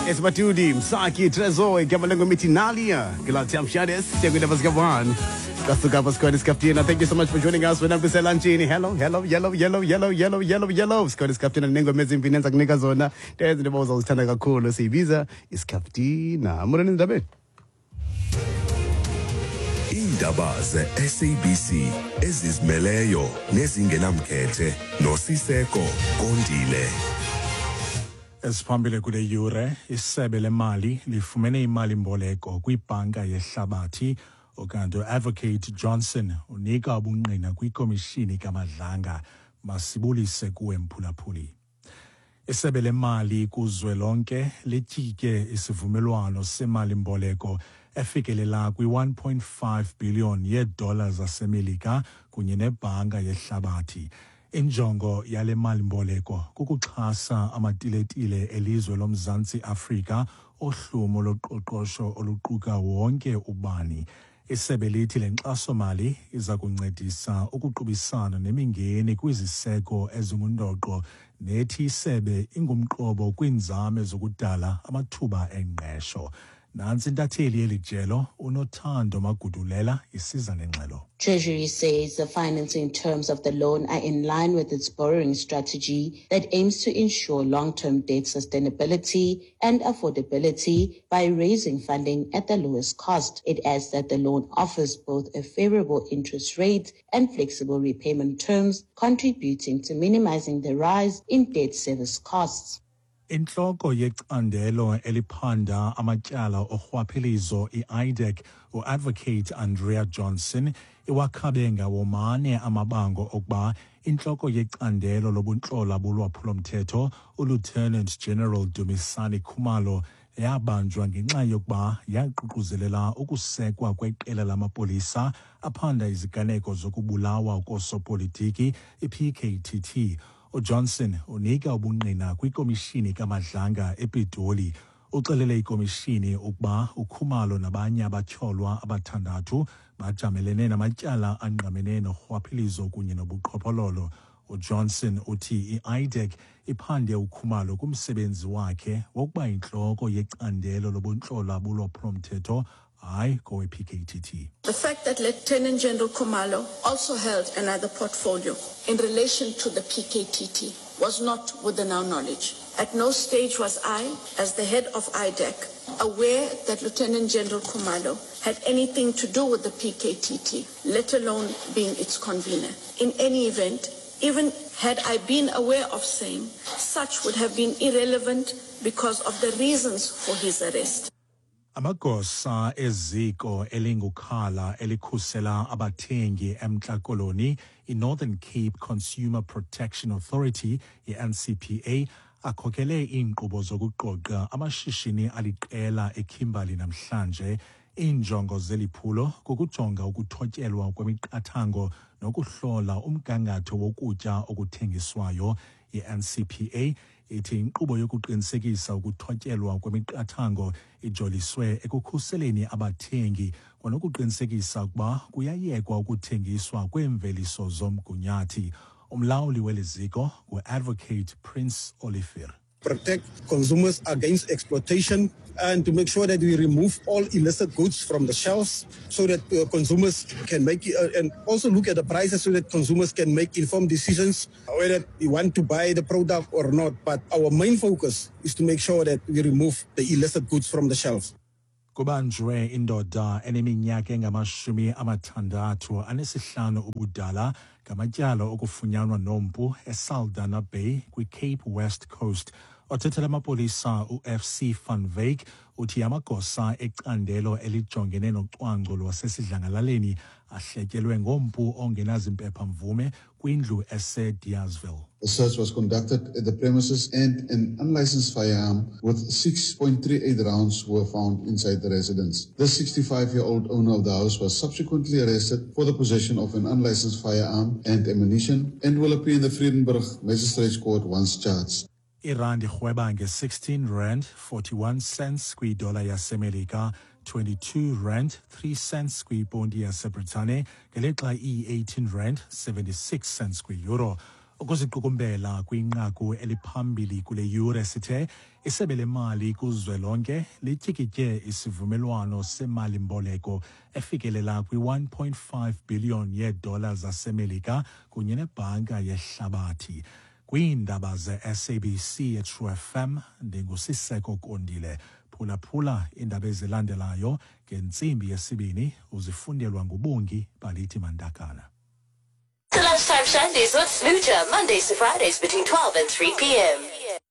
Esbatudi, Msaki, Trezor, Gamalango Mitinalia, Galatiam Shades, Tegudavas Gavan, Kasukapas Scottish Captain. Thank you so much for joining us. When I'm Lanchini, hello, yellow, Scottish Captain and Nengo Mezin Finance Negazona, there's the Bozos Tanaga Cool, see Visa is Captain. I'm running the bed. Indaba ze-SABC ezizimeleyo nezingenamkhethe noSiseko Kondile. Esiphambili kule yure isebe lemali lifumene imali mboleko kwibhanka yehlabathi okanti Advocate Johnson unika ubungqina kwikomishini kaMadlanga masibulise kuwe mphulaphuli. Isebe lemali kuzwelonke lityike isivumelwano semali mboleko efikelela kwi-1.5 billion yeedollars zaseMelika kunye nebhanka yehlabathi. Injongo yale mali mboleko kukuxhasa amatiletile elizwe loMzantsi Afrika ohlumo loqoqosho oluquka wonke ubani. Isebe lithi le nkxaso-mali iza kuncedisa ukuqubisana nemingeni kwiziseko ezingundoqo nethi isebe ingumqobo kwiinzame zokudala amathuba engqesho. Nansi intatheli yeli jelo uNothando Magudulela isiza nengxelo. Treasury says the financing terms of the loan are in line with its borrowing strategy that aims to ensure long-term debt sustainability and affordability by raising funding at the lowest cost. It adds that the loan offers both a favorable interest rate and flexible repayment terms, contributing to minimizing the rise in debt service costs. Inhloko yecandelo eliphanda amatyala orhwaphilizo i-IDEC uAdvocate Andrea Johnson iwakhabenga womane amabango okuba inhloko yecandelo lobuntlola bolwaphulomthetho uLieutenant General Dumisani Khumalo yabanjwa ngenxa yokuba yaququzelela ukusekwa kweqela lamapolisa aphanda iziganeko zokubulawa koosopolitiki i-PKTT. uJohnson unika ubungqina kwikomishini kaMadlanga ePitoli. Uxelele ikomishini ukuba uKhumalo nabanye abatyholwa abathandathu bajamelene namatyala angqamene norhwaphilizo kunye nobuqhophololo. uJohnson uthi i-IDEC iphande uKhumalo kumsebenzi wakhe wokuba yintloko yecandelo lobuntlola bolwaphulomthetho hayi kowe-PKTT. The fact that Lieutenant General Khumalo also held another portfolio in relation to the PKTT was not within our knowledge. At no stage was I, as the head of IDEC, aware that Lieutenant General Khumalo had anything to do with the PKTT, let alone being its convener. In any event, even had I been aware of same, such would have been irrelevant because of the reasons for his arrest. Amagosa eziko elingukhala elikhusela abathengi eMntla Koloni i-Northern Cape Consumer Protection Authority, i-NCPA, akhokele iinkqubo zokuqoqa amashishini aliqela eKimberley namhlanje. Iinjongo zeliphulo kukujonga ukuthotyelwa kwemiqathango nokuhlola umgangatho wokutya okuthengiswayo. I-NCPA ithi inkqubo yokuqinisekisa ukuthotyelwa kwemiqathango ijoliswe ekukhuseleni abathengi kwanokuqinisekisa ukuba kuyayekwa ukuthengiswa kweemveliso zomgunyathi. Umlawuli weliziko ngu-Advocate Prince Olivier. Protect consumers against exploitation and to make sure that we remove all illicit goods from the shelves so that consumers can make and also look at the prices so that consumers can make informed decisions whether they want to buy the product or not. But our main focus is to make sure that we remove the illicit goods from the shelves. Kubanjwe indoda eneminyaka engama-65 ubudala ngamatyala okufunyanwa nompu eSaldanha Bay kwi-Cape West Coast. Othethela amapolisa uFC Van Wyk uthi amagosa ecandelo elijongene nocwangco lwasesidlangalaleni ahletyelwe ngompu ongenazimpepha-mvume kwindlu ese-Deersville. A search was conducted at the premises and an unlicensed firearm with 6.38 rounds were found inside the residence. This 65-year-old owner of the house was subsequently arrested for the possession of an unlicensed firearm and ammunition and will appear in the Vredenburg Magistrates Court once charged. Irandi rhweba nge-16.41 kwidola yaseMelika, 22.03 kwiponti yaseBritane, ngelixa iyi-18.76 kwi-euro. Ukuziqukumbela kwinqaku eliphambili kule yure sithe isebe lemali kuzwelonke lityikitye isivumelwano semali-mboleko efikelela kwi-1.5 billion yeedollars zaseMelika kunye nebhanka yehlabathi. Kwiindaba ze-SABC ye-True FM, ndingusiseko Kondile. Phulaphula indaba ezilandelayo ngentsimbi yesibini uzifundelwa ngubungi Balithi Mandakana. Lunchtime Sundays with Smoocher, Mondays to Fridays between 12 and 3 p.m.